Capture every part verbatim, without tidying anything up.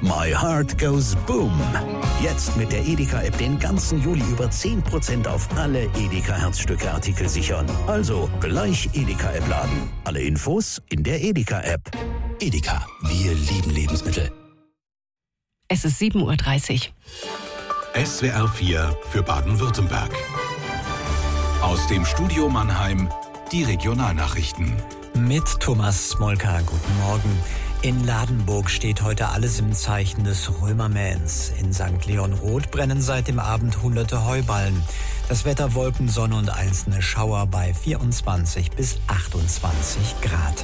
My Heart Goes Boom. Jetzt mit der Edeka-App den ganzen Juli über zehn Prozent auf alle Edeka-Herzstücke-Artikel sichern. Also gleich Edeka-App laden. Alle Infos in der Edeka-App. Edeka, wir lieben Lebensmittel. Es ist sieben Uhr dreißig. S W R vier für Baden-Württemberg. Aus dem Studio Mannheim die Regionalnachrichten. Mit Thomas Smolka, guten Morgen. In Ladenburg steht heute alles im Zeichen des Römermähens. In Sankt Leon Roth brennen seit dem Abend hunderte Heuballen. Das Wetter Wolken, Sonne und einzelne Schauer bei vierundzwanzig bis achtundzwanzig Grad.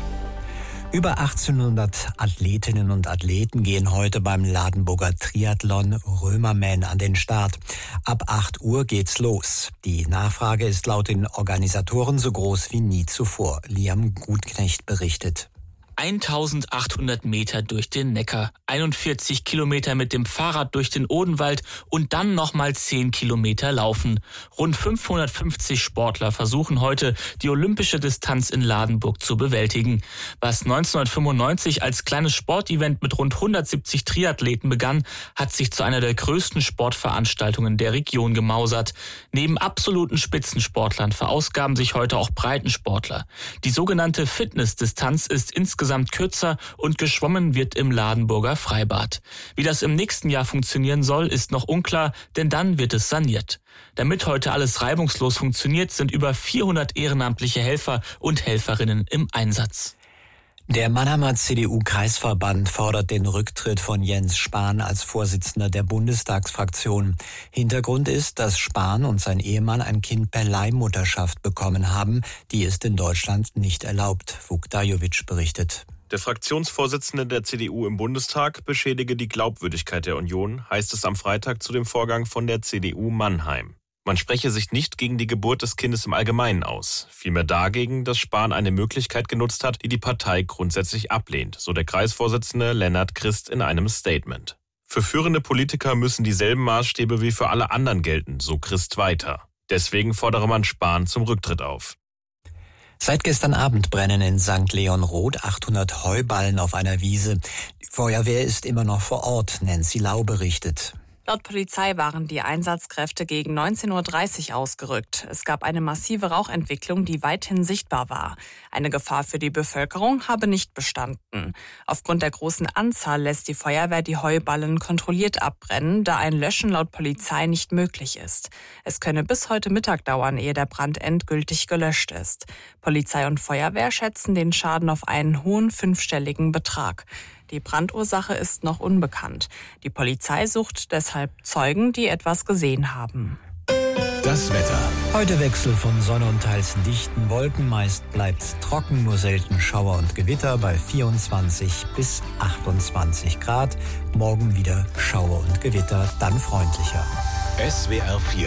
Über achtzehnhundert Athletinnen und Athleten gehen heute beim Ladenburger Triathlon Römermähen an den Start. Ab acht Uhr geht's los. Die Nachfrage ist laut den Organisatoren so groß wie nie zuvor. Liam Gutknecht berichtet. eintausendachthundert Meter durch den Neckar, einundvierzig Kilometer mit dem Fahrrad durch den Odenwald und dann nochmal zehn Kilometer laufen. Rund fünfhundertfünfzig Sportler versuchen heute, die olympische Distanz in Ladenburg zu bewältigen. Was neunzehnhundertfünfundneunzig als kleines Sportevent mit rund hundertsiebzig Triathleten begann, hat sich zu einer der größten Sportveranstaltungen der Region gemausert. Neben absoluten Spitzensportlern verausgaben sich heute auch Breitensportler. Die sogenannte Fitnessdistanz ist insgesamt kürzer und geschwommen wird im Ladenburger Freibad. Wie das im nächsten Jahr funktionieren soll, ist noch unklar, denn dann wird es saniert. Damit heute alles reibungslos funktioniert, sind über vierhundert ehrenamtliche Helfer und Helferinnen im Einsatz. Der Mannheimer C D U-Kreisverband fordert den Rücktritt von Jens Spahn als Vorsitzender der Bundestagsfraktion. Hintergrund ist, dass Spahn und sein Ehemann ein Kind per Leihmutterschaft bekommen haben. Die ist in Deutschland nicht erlaubt. Vukdajovic berichtet. Der Fraktionsvorsitzende der C D U im Bundestag beschädige die Glaubwürdigkeit der Union, heißt es am Freitag zu dem Vorgang von der C D U Mannheim. Man spreche sich nicht gegen die Geburt des Kindes im Allgemeinen aus, vielmehr dagegen, dass Spahn eine Möglichkeit genutzt hat, die die Partei grundsätzlich ablehnt, so der Kreisvorsitzende Lennart Christ in einem Statement. Für führende Politiker müssen dieselben Maßstäbe wie für alle anderen gelten, so Christ weiter. Deswegen fordere man Spahn zum Rücktritt auf. Seit gestern Abend brennen in Sankt Leon Roth achthundert Heuballen auf einer Wiese. Die Feuerwehr ist immer noch vor Ort, Nancy Lau berichtet. Laut Polizei waren die Einsatzkräfte gegen neunzehn Uhr dreißig ausgerückt. Es gab eine massive Rauchentwicklung, die weithin sichtbar war. Eine Gefahr für die Bevölkerung habe nicht bestanden. Aufgrund der großen Anzahl lässt die Feuerwehr die Heuballen kontrolliert abbrennen, da ein Löschen laut Polizei nicht möglich ist. Es könne bis heute Mittag dauern, ehe der Brand endgültig gelöscht ist. Polizei und Feuerwehr schätzen den Schaden auf einen hohen fünfstelligen Betrag. Die Brandursache ist noch unbekannt. Die Polizei sucht deshalb Zeugen, die etwas gesehen haben. Das Wetter. Heute Wechsel von Sonne und teils dichten Wolken. Meist bleibt's trocken, nur selten Schauer und Gewitter bei vierundzwanzig bis achtundzwanzig Grad. Morgen wieder Schauer und Gewitter, dann freundlicher. S W R vier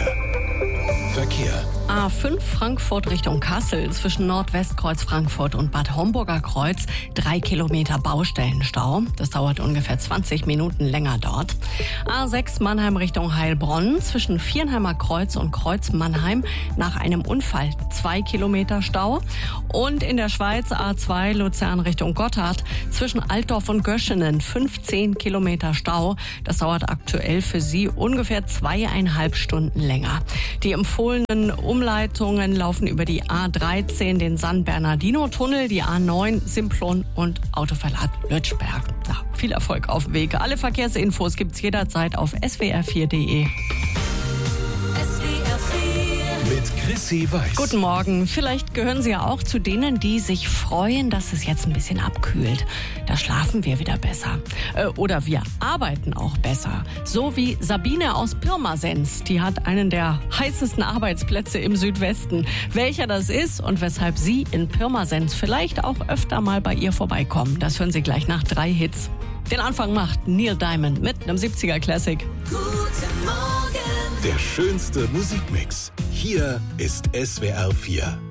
Verkehr. A fünf Frankfurt Richtung Kassel zwischen Nordwestkreuz Frankfurt und Bad Homburger Kreuz. Drei Kilometer Baustellenstau. Das dauert ungefähr zwanzig Minuten länger dort. A sechs Mannheim Richtung Heilbronn zwischen Viernheimer Kreuz und Kreuz Mannheim nach einem Unfall. Zwei Kilometer Stau. Und in der Schweiz A zwei Luzern Richtung Gotthard zwischen Altdorf und Göschenen. fünfzehn Kilometer Stau. Das dauert aktuell für Sie ungefähr zweieinhalb Stunden länger. Die empfohlenen Umleitungen laufen über die A dreizehn, den San Bernardino-Tunnel, die A neun, Simplon und Autoverlad Lötschberg. Ja, viel Erfolg auf dem Weg. Alle Verkehrsinfos gibt's jederzeit auf s w r vier punkt d e. Mit Chrissy Weiß. Guten Morgen. Vielleicht gehören Sie ja auch zu denen, die sich freuen, dass es jetzt ein bisschen abkühlt. Da schlafen wir wieder besser. Äh, oder wir arbeiten auch besser. So wie Sabine aus Pirmasens. Die hat einen der heißesten Arbeitsplätze im Südwesten. Welcher das ist und weshalb Sie in Pirmasens vielleicht auch öfter mal bei ihr vorbeikommen, das hören Sie gleich nach drei Hits. Den Anfang macht Neil Diamond mit einem siebziger Classic. Guten Morgen. Der schönste Musikmix. Hier ist S W R vier.